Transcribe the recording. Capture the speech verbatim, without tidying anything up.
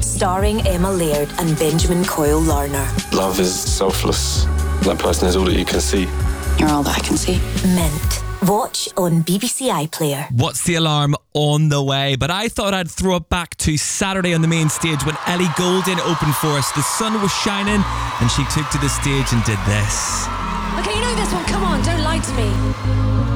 starring Emma Laird and Benjamin Coyle Larner. Love is selfless. That person is all that you can see. You're all that I can see. Mint. Watch on B B C iPlayer. What's the Alarm on the way? But I thought I'd throw it back to Saturday on the main stage when Ellie Goulding opened for us. The sun was shining and she took to the stage and did this. Okay, you know this one. Come on, don't lie to me.